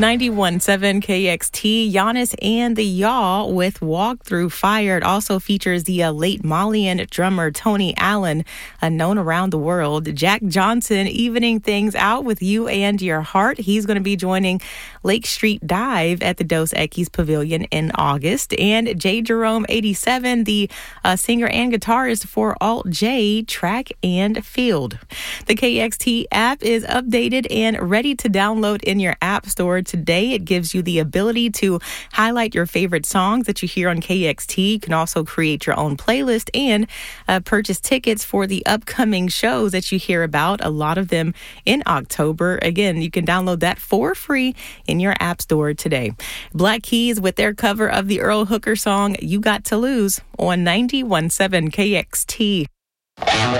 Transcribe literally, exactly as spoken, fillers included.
ninety-one point seven K X T, Giannis and the Y'all with Walk Through Fire. It also features the uh, late Malian drummer Tony Allen, uh, known around the world. Jack Johnson evening things out with You and Your Heart. He's going to be joining Lake Street Dive at the Dos Equis Pavilion in August. And J. Jerome eighty-seven, the uh, singer and guitarist for Alt J, Track and Field. The K X T app is updated and ready to download in your app store today. It gives you the ability to highlight your favorite songs that you hear on K X T. You can also create your own playlist and uh, purchase tickets for the upcoming shows that you hear about, a lot of them in October. Again, you can download that for free in your app store today. Black Keys with their cover of the Earl Hooker song, You Got to Lose, on ninety-one point seven K X T.